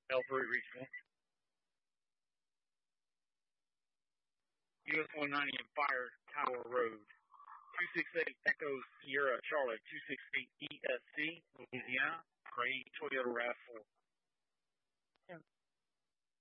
L3 Regional. US 190 and Fire Tower Road. 268 Echo Sierra Charlotte. 268 ESC, Louisiana. Gray Toyota RAV4.